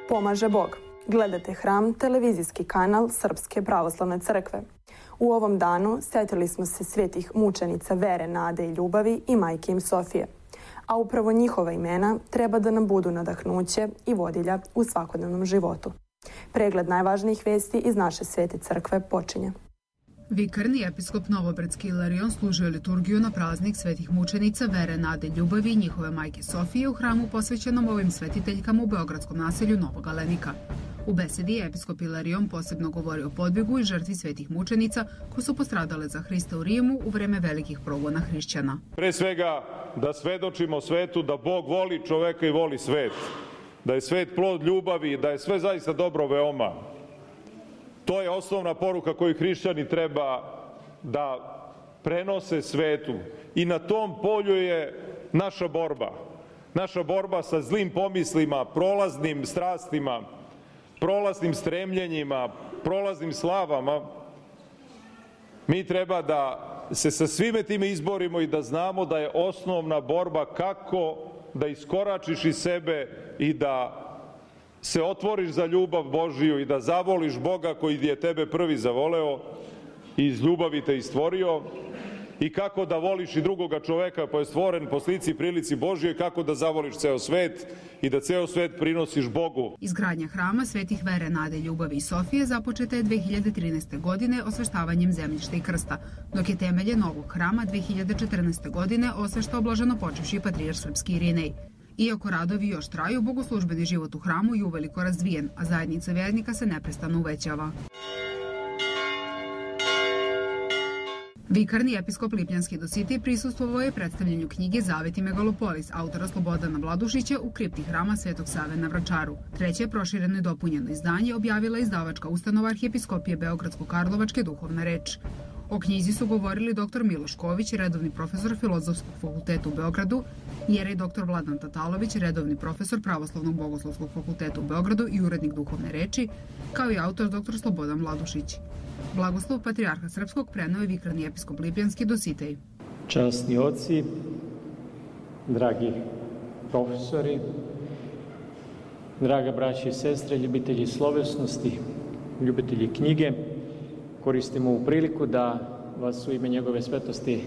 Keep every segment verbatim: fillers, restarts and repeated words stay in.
Pomaže Bog. Gledate Hram, televizijski kanal Srpske pravoslavne crkve. U ovom danu sjetili smo se svetih mučenica vere, nade i ljubavi i majke im Sofije. A upravo njihova imena treba da nam budu nadahnuće i vodilja u svakodnevnom životu. Pregled najvažnijih vesti iz naše svete crkve počinje. Vikarni episkop Novobradski Ilarion služio liturgiju na praznik svetih mučenica vere, nade, ljubavi i njihove majke Sofije u hramu posvećenom ovim svetiteljkama u beogradskom naselju Novog Alenika. U besedi je episkop Ilarion posebno govorio o podvigu i žrtvi svetih mučenica koje su postradale za Hrista u Rimu u vreme velikih progona hrišćana. Pre svega da svedočimo svetu da Bog voli čoveka i voli svet, da je svet plod ljubavi, da je sve zaista dobro veoma. To je osnovna poruka koju hrišćani treba da prenose svetu i na tom polju je naša borba. Naša borba sa zlim pomislima, prolaznim strastima, prolaznim stremljenjima, prolaznim slavama. Mi treba da se sa svime time izborimo i da znamo da je osnovna borba kako da iskoračiš iz sebe i da se otvoriš za ljubav Božiju i da zavoliš Boga koji je tebe prvi zavoleo i iz ljubavi te i stvorio, i kako da voliš i drugoga čoveka pa je stvoren po slici i prilici Božjoj, kako da zavoliš ceo svet i da ceo svet prinosiš Bogu. Izgradnja hrama svetih vere, nade, ljubavi i Sofije započeta je dve hiljade trinaeste. godine osveštavanjem zemljišta i krsta, dok je temelje novog hrama dve hiljade četrnaeste. godine osveštao blaženopočevši patrijarh srpski Irinej. Iako radovi još traju, bogoslužbeni život u hramu je uveliko razvijen, a zajednica vernika se neprestano uvećava. Vikarni episkop Lipljanski Dositej prisustvovao je predstavljanju knjige Zavet i Megalopolis autora Slobodana Vladušića u kripti hrama Svetog Save na Vračaru. Treće prošireno i dopunjeno izdanje objavila izdavačka ustanova Arhijepiskopije Beogradsko-Karlovačke Duhovna reč. O knjizi su govorili doktor Miloš Ković, redovni profesor Filozofskog fakulteta u Beogradu, jerej doktor Vladan Tatalović, redovni profesor Pravoslavnog bogoslovskog fakulteta u Beogradu i urednik Duhovne reči, kao i autor doktor Slobodan Vladušić. Blagoslov patrijarha srpskog preneo je vikarni episkop Lipljanski Dositej. Časni oci, dragi profesori, draga braća i sestre, ljubitelji slovesnosti, ljubitelji knjige, koristimo ovu priliku da vas u ime njegove svetosti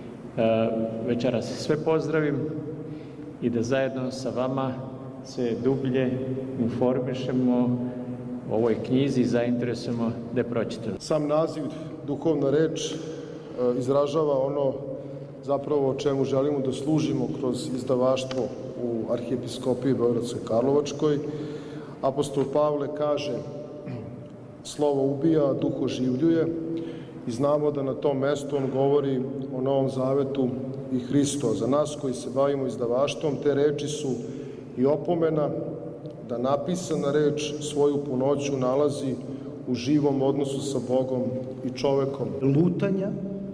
večeras sve pozdravim i da zajedno sa vama se dublje informišemo o ovoj knjizi i zainteresujemo da je pročitamo. Sam naziv Duhovna reč izražava ono zapravo o čemu želimo da služimo kroz izdavaštvo u Arhijepiskopiji Beogradskoj Karlovačkoj. Apostol Pavle kaže: slovo ubija, duh oživljuje, i znamo da na tom mestu on govori o Novom Zavetu i Hristo. Za nas koji se bavimo izdavaštvom, te reči su i opomena da napisana reč svoju punoću nalazi u živom odnosu sa Bogom i čovekom. Lutanja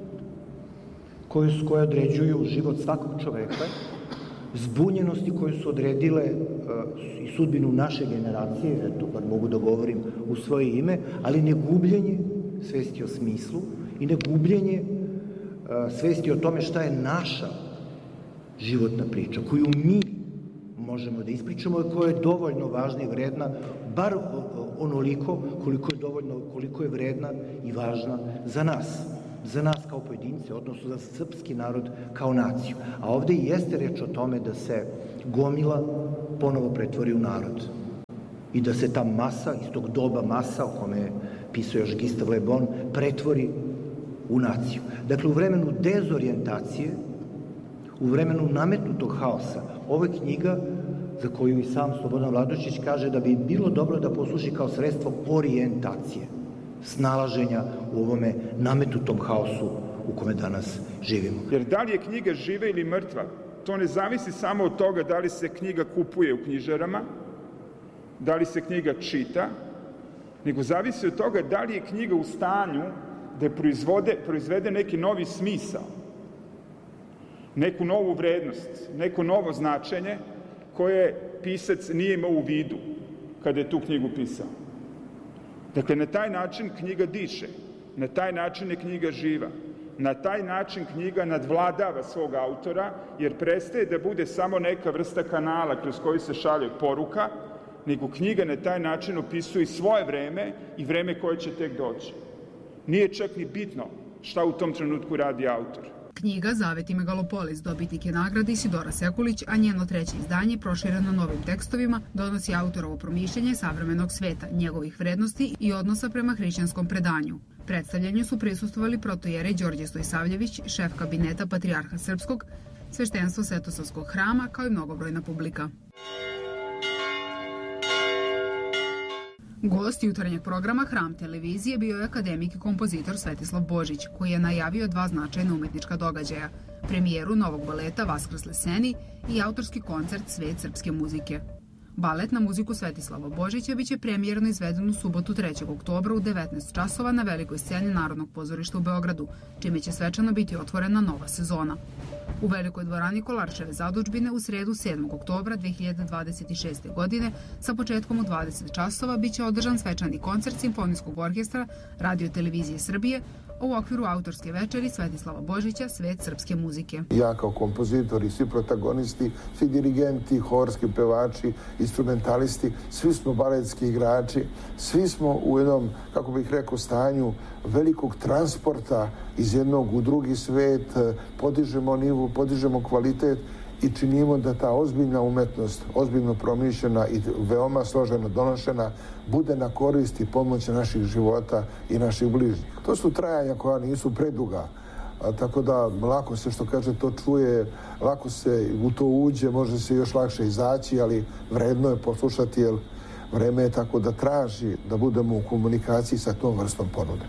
koje, su, koje određuju život svakog čoveka, zbunjenosti koje su odredile uh, i sudbinu naše generacije, eto, bar mogu da govorim u svoje ime, ali ne gubljenje svesti o smislu i ne gubljenje uh, svesti o tome šta je naša životna priča, koju mi možemo da ispričamo i koja je dovoljno važna i vredna, bar onoliko koliko je dovoljno, koliko je vredna i važna za nas. Za nas kao pojedince, odnosno za srpski narod kao naciju. A ovde i jeste reč o tome da se gomila ponovo pretvori u narod. I da se ta masa, iz tog doba masa, o kome je pisao još Gustave Le Bon, pretvori u naciju. Dakle, u vremenu dezorijentacije, u vremenu nametnutog haosa, ova je knjiga, za koju i sam Slobodan Vladušić kaže da bi bilo dobro da posluži kao sredstvo orijentacije, snalaženja u ovome nametnutom haosu u kome danas živimo. Jer da li je knjiga živa ili mrtva, to ne zavisi samo od toga da li se knjiga kupuje u knjižarama, da li se knjiga čita, nego zavisi od toga da li je knjiga u stanju da proizvode, proizvede neki novi smisao, neku novu vrednost, neko novo značenje koje pisac nije imao u vidu kada je tu knjigu pisao. Dakle, na taj način knjiga diše, na taj način je knjiga živa, na taj način knjiga nadvladava svog autora, jer prestaje da bude samo neka vrsta kanala kroz koju se šalje poruka, nego knjiga na taj način opisuje svoje vreme i vreme koje će tek doći. Nije čak ni bitno šta u tom trenutku radi autor. Knjiga Zavet i Megalopolis dobitnik je nagrade Isidora Sekulić, a njeno treće izdanje, prošireno novim tekstovima, donosi autorovo promišljanje savremenog sveta, njegovih vrednosti i odnosa prema hrišćanskom predanju. Predstavljanju su prisustvovali protojerej Đorđe Stojsavljević, šef kabineta Patrijarha Srpskog, sveštenstvo Svetosavskog hrama, kao i mnogobrojna publika. Gost jutarnjeg programa Hram televizije bio je akademik i kompozitor Svetislav Božić, koji je najavio dva značajna umetnička događaja, premijeru novog baleta Vaskrsle seni i autorski koncert Svet srpske muzike. Balet na muziku Svetislava Božića biće premijerno izveden u subotu trećeg oktobra u devetnaest časova na velikoj sceni Narodnog pozorišta u Beogradu, čime će svečano biti otvorena nova sezona. U velikoj dvorani Kolarčeve zadužbine u sredu sedmog oktobra dve hiljade dvadeset šeste. godine sa početkom u dvadeset časova biće održan svečani koncert Simfonijskog orkestra Radio televizije Srbije u okviru autorske večeri Svetislava Božića Svet srpske muzike. Ja kao kompozitor i svi protagonisti, svi dirigenti, horski pevači, instrumentalisti, svi smo baletski igrači, svi smo u jednom, kako bih rekao, stanju velikog transporta iz jednog u drugi svet, podižemo nivu, podižemo kvalitet i činimo da ta ozbiljna umetnost, ozbiljno promišljena i veoma složeno donošena, bude na korist i pomoć naših života i naših bližnjih. To su trajanja koja nisu preduga, a, tako da lako se, što kaže, to čuje, lako se u to uđe, može se još lakše izaći, ali vredno je poslušati, jer vreme je tako da traži da budemo u komunikaciji sa tom vrstom ponude.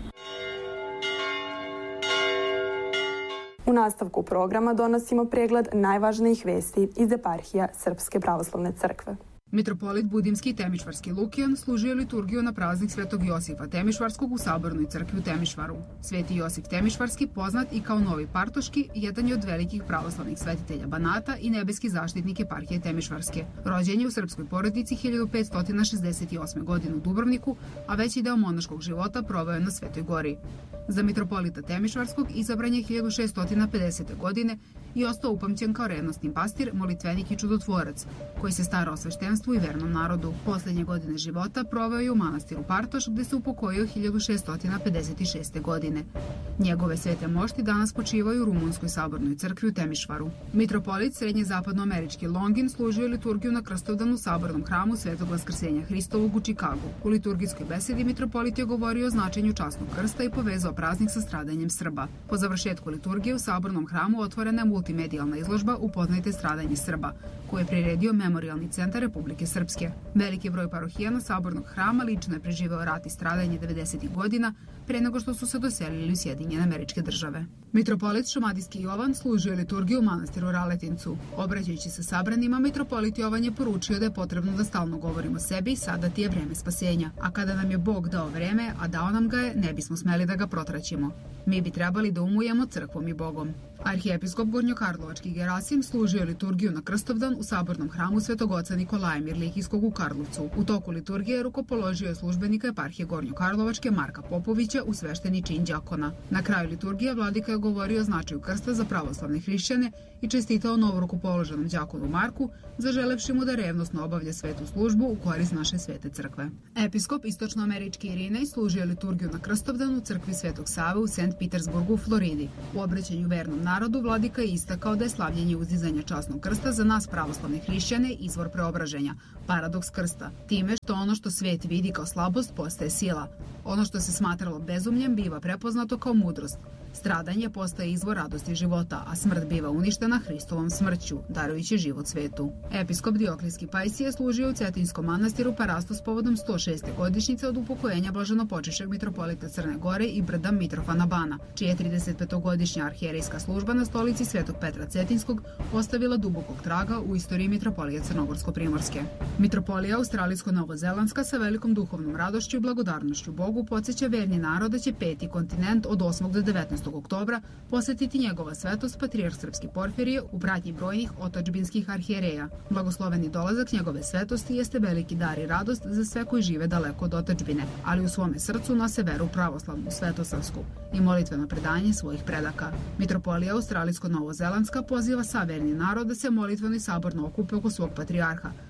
U nastavku programa donosimo pregled najvažnijih vesti iz eparhija Srpske pravoslavne crkve. Mitropolit Budimski Temišvarski Lukijan služio liturgiju na praznik Svetog Josifa Temišvarskog u Sabornoj crkvi u Temišvaru. Sveti Josif Temišvarski, poznat i kao Novi Partoški, jedan je od velikih pravoslavnih svetitelja Banata i nebeski zaštitnik eparhije Temišvarske. Rođen je u srpskoj porodici hiljadu petsto šezdeset osme. godine u Dubrovniku, a veći deo monaškog života proveo je na Svetoj gori. Za mitropolita Temišvarskog izabran je hiljadu šeststo pedesete. godine i ostao upamćen kao revnosni pastir, molitvenik i čudotvorac, koji se stara o sveštenstvu i vernom narodu. Poslednje godine života proveo je u manastiru Partoš, gde se upokojio hiljadu šeststo pedeset šeste. godine. Njegove svete mošti danas počivaju u Rumunskoj sabornoj crkvi u Temišvaru. Mitropolit srednje-zapadnoamerički Longin služio je liturgiju na Krstovdan u sabornom hramu Svetog Vaskrsenja Hristovog u Čikagu. U liturgijskoj besedi mitropolit je govorio o značenju časnog krsta i povezao praznik sa stradanjem Srba. Po završetku liturgije u sabornom hramu otvorena je multimedijalna izložba Upoznajte stradanje Srba, koju je priredio Memorijalni centar Republike Srpske. Veliki broj parohijana sabornog hrama lično je preživeo rat i stradanje devedesetih godina pre nego što su se doselili u Sjedinjene Američke Države. Mitropolit Šumadijski Jovan služio je liturgiju u manastiru Raletincu. Obraćajući se sabranima, mitropolit Jovan je poručio da je potrebno da stalno govorimo o sebi, sada ti je vreme spasenja. A kada nam je Bog dao vreme, a dao nam ga je, ne bismo smeli da ga protraćimo. Mi bi trebali da umujemo crkvom i Bogom. Arhijepiskop Gornjokarlovački Gerasim služio je liturgiju na Krstovdan u sabornom hramu Svetog oca Nikolaja Mirlikijskog u Karlovcu. U toku liturgije rukopoložio je službenika eparhije Gornjokarlovačke Marka Popovića u svešteni čin đakona. Na kraju liturgije vladika je govorio o značaju krsta za pravoslavne hrišćane i čestitao novorukopoloženom đakonu Marku, zaželevši mu da revnosno obavlja svetu službu u korist naše svete crkve. Episkop istočnoamerički Irinej služio je liturgiju na Krstovdan u crkvi Svetog Save u Sankt Petersburgu u Floridi. U obraćanju vernom narodu vladika je istakao da je slavljenje uzdizanja časnog krsta za nas pravoslavne hrišćane izvor preobraženja, paradoks krsta, time što ono što svet vidi kao slabost postaje sila. Ono što se smatralo bezumljem biva prepoznato kao mudrost. Stradanje postaje izvor radosti života, a smrt biva uništena Hristovom smrću, darujući život svetu. Episkop Dioklijski Pajsije služio u Cetinjskom manastiru Parastos povodom sto šeste godišnjice od upokojenja blaženopočivšeg mitropolita Crne Gore i brda Mitrofana Bana, čija je tridesetpetogodišnja arhijerejska služba na stolici Svetog Petra Cetinjskog ostavila dubokog traga u istoriji mitropolije Crnogorsko-Primorske. Mitropolija Australijsko-Novozelandska sa velikom duhovnom radošću i blagodarnošću Bogu podsjeća verni narod da će peti kontinent od osmog do devetnaestog oktobra posetiti njegova svetost Patrijarh Srpski Porfirije u pratnji brojnih otadžbinskih arhijereja. Blagosloveni dolazak njegove svetosti jeste veliki dar i radost za sve koji žive daleko od otadžbine, ali u svome srcu nose veru pravoslavnu, svetosavsku i molitveno predanje svojih predaka. Mitropolija Australijsko-Novozelandska poziva saverni narod da se molitveno i saborno okupe oko svog patrijarha,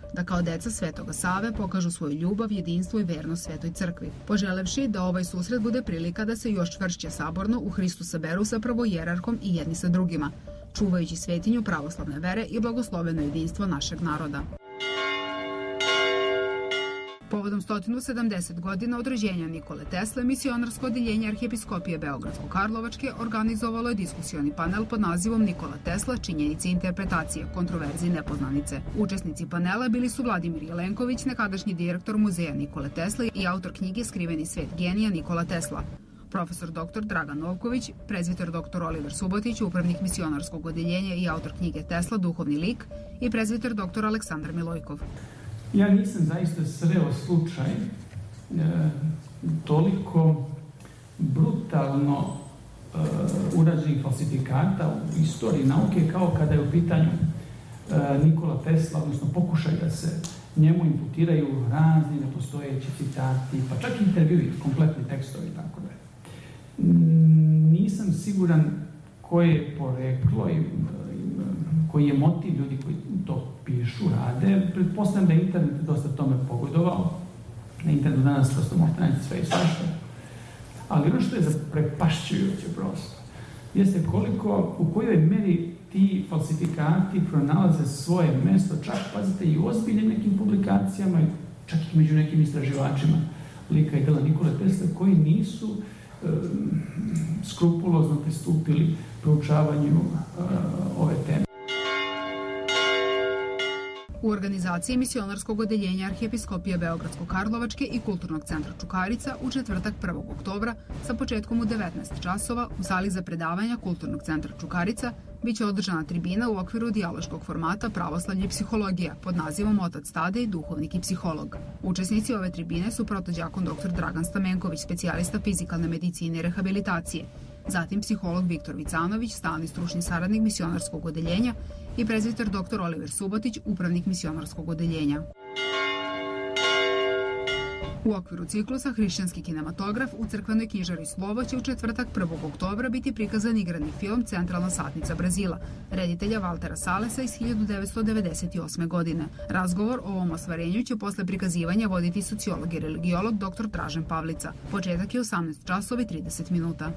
da kao deca Svetoga Save pokažu svoju ljubav, jedinstvo i vernost Svetoj crkvi, poželevši da ovaj susret bude prilika da se još čvršće saborno u Hristu saberu sa prvojerarhom i jedni sa drugima, čuvajući svetinju pravoslavne vere i blagosloveno jedinstvo našeg naroda. Povodom sto sedamdeset godina od rođenja Nikole Tesle, misionarsko odeljenje Arhijepiskopije Beogradsko-Karlovačke organizovalo je diskusioni panel pod nazivom Nikola Tesla, činjenice i interpretacije, kontroverzi i nepoznanice. Učesnici panela bili su Vladimir Jelenković, nekadašnji direktor muzeja Nikole Tesle i autor knjige Skriveni svet genija Nikola Tesla, profesor doktor Dragan Novković, prezviter doktor Oliver Subotić, upravnik misionarskog odeljenja i autor knjige Tesla, duhovni lik, i prezviter doktor Aleksandar Milojkov. Ja nisam zaista sreo slučaj e, toliko brutalno e, urađenih falsifikata u istoriji nauke kao kada je u pitanju e, Nikola Tesla, odnosno pokušaj da se njemu imputiraju razni nepostojeći citati, pa čak intervjui, kompletni tekstovi i tako da. Nisam siguran koje je poreklo i koji je motiv ljudi koji to pišu, rade. Pretpostavljam da je internet dosta tome pogodovao. Na internetu danas prosto možete naći sve i svašta. Ali ono što je zaprepašćujuće prosto, jeste koliko, u kojoj meri ti falsifikati pronalaze svoje mesto, čak, pazite, i u ozbiljnim nekim publikacijama, čak i među nekim istraživačima lika i dela Nikole Tesle, koji nisu um, skrupulozno pristupili proučavanju uh, ove teme. U organizaciji misionarskog odeljenja Arhijepiskopije Beogradsko-Karlovačke i Kulturnog centra Čukarica u četvrtak prvog oktobra sa početkom u devetnaest časova u sali za predavanja Kulturnog centra Čukarica biće održana tribina u okviru dijaloškog formata Pravoslavlje i psihologija pod nazivom Otac Tadej, duhovnik i psiholog. Učesnici ove tribine su protođakon doktor Dragan Stamenković, specijalista fizikalne medicine i rehabilitacije, zatim psiholog Viktor Vicanović, stalni stručni saradnik misionarskog odeljenja, i prezviter doktor Oliver Subotić, upravnik misionarskog odeljenja. U okviru ciklusa Hrišćanski kinematograf u crkvenoj knjižari Slovo će u četvrtak prvog oktobra biti prikazan igrani film Centralna satnica Brazila, reditelja Valtera Salesa iz hiljadu devetsto devedeset osme. godine. Razgovor o ovom ostvarenju će posle prikazivanja voditi sociolog i religiolog doktor Dražen Pavlica. Početak je osamnaest časova i trideset minuta.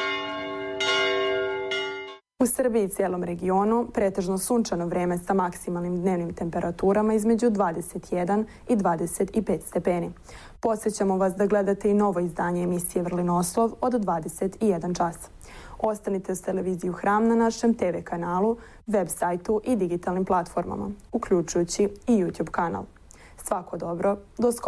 U Srbiji i cijelom regionu pretežno sunčano vreme sa maksimalnim dnevnim temperaturama između dvadeset jedan i dvadeset pet stepeni. Podsjećamo vas da gledate i novo izdanje emisije Vrlinoslov od dvadeset jedan čas. Ostanite uz televiziju Hram na našem te ve kanalu, web sajtu i digitalnim platformama, uključujući i YouTube kanal. Svako dobro, do skora.